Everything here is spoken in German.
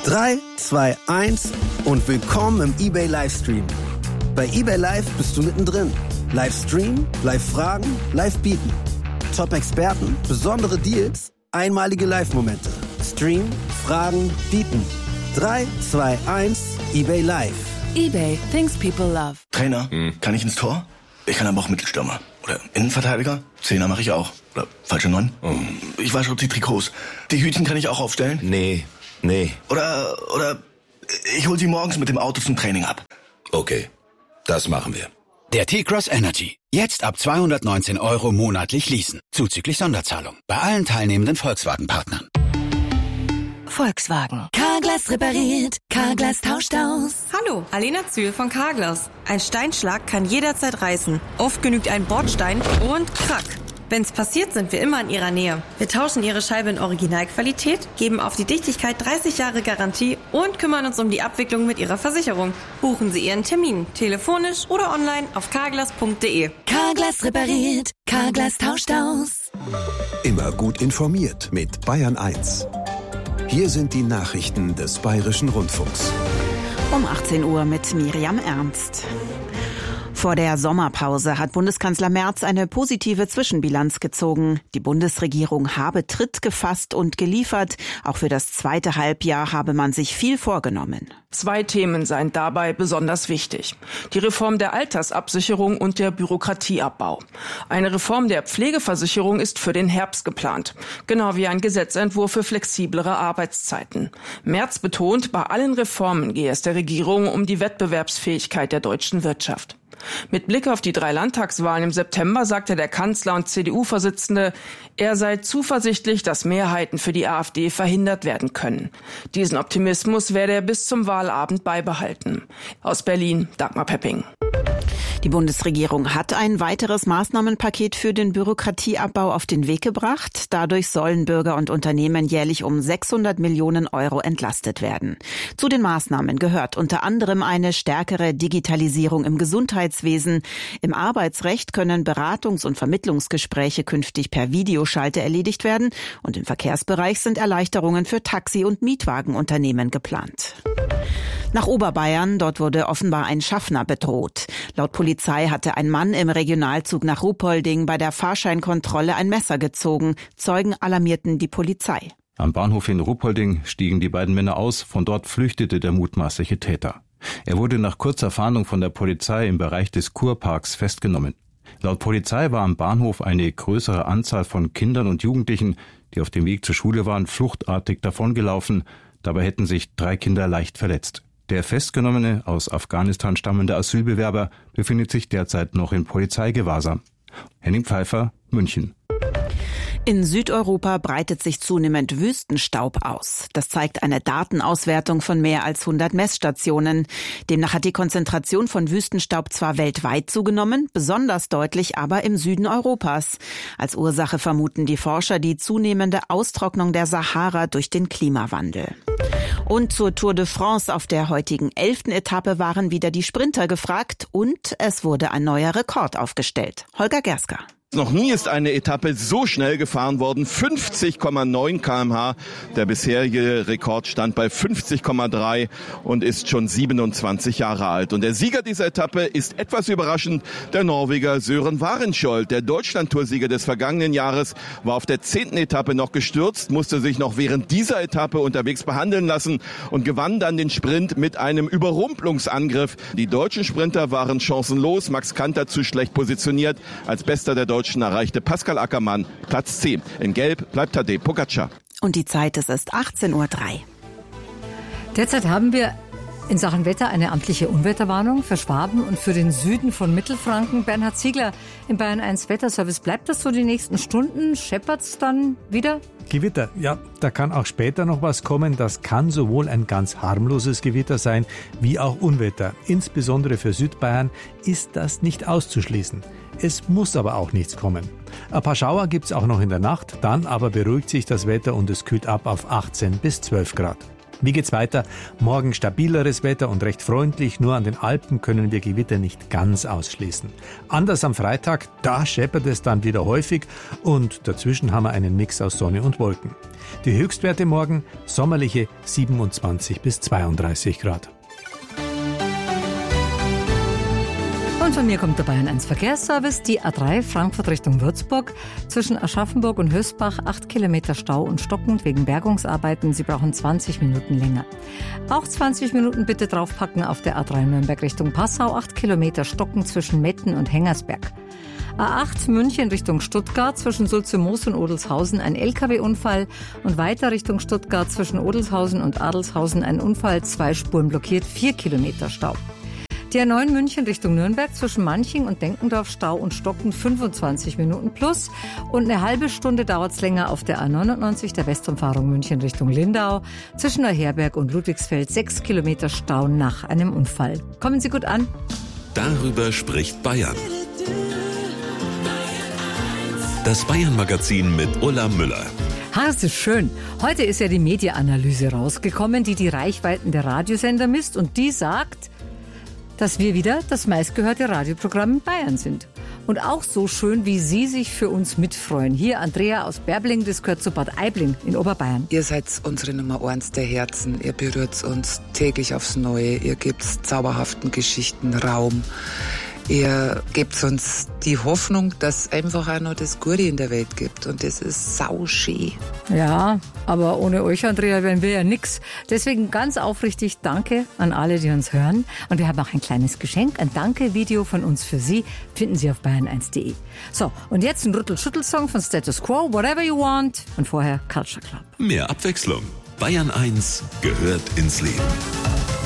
3, 2, 1 und willkommen im eBay Livestream. Bei eBay Live bist du mittendrin. Livestream, Live-Fragen, Live-Bieten. Top-Experten, besondere Deals, einmalige Live-Momente. Stream, Fragen, Bieten. 3, 2, 1, eBay Live. eBay, things people love. Trainer, kann ich ins Tor? Ich kann aber auch Mittelstürmer. Oder Innenverteidiger? Zehner mache ich auch. Oder falsche 9? Ich wasche auch die Trikots. Die Hütchen kann ich auch aufstellen? Nee. Oder ich hol sie morgens mit dem Auto zum Training ab. Okay, das machen wir. Der T-Cross Energy. Jetzt ab 219 € monatlich leasen. Zuzüglich Sonderzahlung. Bei allen teilnehmenden Volkswagen-Partnern. Volkswagen. Carglass repariert, Carglass tauscht aus. Hallo, Alena Zühl von Carglass. Ein Steinschlag kann jederzeit reißen. Oft genügt ein Bordstein und krack. Wenn's passiert, sind wir immer in Ihrer Nähe. Wir tauschen Ihre Scheibe in Originalqualität, geben auf die Dichtigkeit 30 Jahre Garantie und kümmern uns um die Abwicklung mit Ihrer Versicherung. Buchen Sie Ihren Termin, telefonisch oder online auf carglass.de. Carglass repariert, Carglass tauscht aus. Immer gut informiert mit Bayern 1. Hier sind die Nachrichten des Bayerischen Rundfunks. Um 18 Uhr mit Miriam Ernst. Vor der Sommerpause hat Bundeskanzler Merz eine positive Zwischenbilanz gezogen. Die Bundesregierung habe Tritt gefasst und geliefert. Auch für das zweite Halbjahr habe man sich viel vorgenommen. 2 Themen seien dabei besonders wichtig. Die Reform der Altersabsicherung und der Bürokratieabbau. Eine Reform der Pflegeversicherung ist für den Herbst geplant. Genau wie ein Gesetzentwurf für flexiblere Arbeitszeiten. Merz betont, bei allen Reformen gehe es der Regierung um die Wettbewerbsfähigkeit der deutschen Wirtschaft. Mit Blick auf die 3 Landtagswahlen im September sagte der Kanzler und CDU-Vorsitzende, er sei zuversichtlich, dass Mehrheiten für die AfD verhindert werden können. Diesen Optimismus werde er bis zum Wahlabend beibehalten. Aus Berlin, Dagmar Pepping. Die Bundesregierung hat ein weiteres Maßnahmenpaket für den Bürokratieabbau auf den Weg gebracht. Dadurch sollen Bürger und Unternehmen jährlich um 600 Millionen € entlastet werden. Zu den Maßnahmen gehört unter anderem eine stärkere Digitalisierung im Gesundheitswesen. Im Arbeitsrecht können Beratungs- und Vermittlungsgespräche künftig per Videoschalte erledigt werden. Und im Verkehrsbereich sind Erleichterungen für Taxi- und Mietwagenunternehmen geplant. Nach Oberbayern, dort wurde offenbar ein Schaffner bedroht. Laut Polizei hatte ein Mann im Regionalzug nach Ruhpolding bei der Fahrscheinkontrolle ein Messer gezogen. Zeugen alarmierten die Polizei. Am Bahnhof in Ruhpolding stiegen die beiden Männer aus, von dort flüchtete der mutmaßliche Täter. Er wurde nach kurzer Fahndung von der Polizei im Bereich des Kurparks festgenommen. Laut Polizei war am Bahnhof eine größere Anzahl von Kindern und Jugendlichen, die auf dem Weg zur Schule waren, fluchtartig davongelaufen. Dabei hätten sich 3 Kinder leicht verletzt. Der festgenommene, aus Afghanistan stammende Asylbewerber befindet sich derzeit noch in Polizeigewahrsam. Henning Pfeiffer, München. In Südeuropa breitet sich zunehmend Wüstenstaub aus. Das zeigt eine Datenauswertung von mehr als 100 Messstationen. Demnach hat die Konzentration von Wüstenstaub zwar weltweit zugenommen, besonders deutlich aber im Süden Europas. Als Ursache vermuten die Forscher die zunehmende Austrocknung der Sahara durch den Klimawandel. Und zur Tour de France auf der heutigen 11. Etappe waren wieder die Sprinter gefragt und es wurde ein neuer Rekord aufgestellt. Holger Gersker. Noch nie ist eine Etappe so schnell gefahren worden. 50,9 km/h. Der bisherige Rekord stand bei 50,3 und ist schon 27 Jahre alt. Und der Sieger dieser Etappe ist etwas überraschend der Norweger Søren Warenskjold. Der Deutschland-Toursieger des vergangenen Jahres war auf der 10. Etappe noch gestürzt, musste sich noch während dieser Etappe unterwegs behandeln lassen und gewann dann den Sprint mit einem Überrumpelungsangriff. Die deutschen Sprinter waren chancenlos. Max Kanter zu schlecht positioniert. Als bester der Deutschen erreichte Pascal Ackermann Platz 10. In Gelb bleibt Tadej Pogačar. Und die Zeit ist 18:03 Uhr. Derzeit haben wir in Sachen Wetter eine amtliche Unwetterwarnung für Schwaben und für den Süden von Mittelfranken. Bernhard Ziegler im Bayern 1 Wetterservice. Bleibt das so die nächsten Stunden? Scheppert's dann wieder? Gewitter, ja, da kann auch später noch was kommen. Das kann sowohl ein ganz harmloses Gewitter sein, wie auch Unwetter. Insbesondere für Südbayern ist das nicht auszuschließen. Es muss aber auch nichts kommen. Ein paar Schauer gibt's auch noch in der Nacht, dann aber beruhigt sich das Wetter und es kühlt ab auf 18 bis 12 Grad. Wie geht's weiter? Morgen stabileres Wetter und recht freundlich. Nur an den Alpen können wir Gewitter nicht ganz ausschließen. Anders am Freitag, da scheppert es dann wieder häufig und dazwischen haben wir einen Mix aus Sonne und Wolken. Die Höchstwerte morgen sommerliche 27 bis 32 Grad. Und von mir kommt der Bayern 1 Verkehrsservice. Die A3 Frankfurt Richtung Würzburg. Zwischen Aschaffenburg und Hösbach 8 Kilometer Stau und stockend wegen Bergungsarbeiten. Sie brauchen 20 Minuten länger. Auch 20 Minuten bitte draufpacken auf der A3 Nürnberg Richtung Passau. 8 Kilometer stockend zwischen Metten und Hengersberg. A8 München Richtung Stuttgart, zwischen Sulzemoos und Odelshausen ein LKW-Unfall und weiter Richtung Stuttgart zwischen Odelshausen und Adelshausen ein Unfall, 2 Spuren blockiert, 4 Kilometer Stau. Die A9 München Richtung Nürnberg, zwischen Manching und Denkendorf Stau und Stocken 25 Minuten plus und eine halbe Stunde dauert's länger auf der A99 der Westumfahrung München Richtung Lindau, zwischen Neuherberg und Ludwigsfeld 6 Kilometer Stau nach einem Unfall. Kommen Sie gut an. Darüber spricht Bayern. Das Bayern-Magazin mit Ulla Müller. Das ist schön. Heute ist ja die Media-Analyse rausgekommen, die Reichweiten der Radiosender misst und die sagt, dass wir wieder das meistgehörte Radioprogramm in Bayern sind. Und auch so schön, wie Sie sich für uns mitfreuen. Hier Andrea aus Berbling, das gehört zu Bad Aibling in Oberbayern. Ihr seid unsere Nummer 1 der Herzen. Ihr berührt uns täglich aufs Neue. Ihr gebt zauberhaften Geschichten Raum. Ihr gebt uns die Hoffnung, dass es einfach auch noch das Gute in der Welt gibt. Und das ist sauschön. Ja, aber ohne euch, Andrea, wären wir ja nix. Deswegen ganz aufrichtig Danke an alle, die uns hören. Und wir haben auch ein kleines Geschenk, ein Danke-Video von uns für Sie. Finden Sie auf bayern1.de. So, und jetzt ein Rüttel-Schüttel-Song von Status Quo, Whatever You Want. Und vorher Culture Club. Mehr Abwechslung. Bayern 1 gehört ins Leben.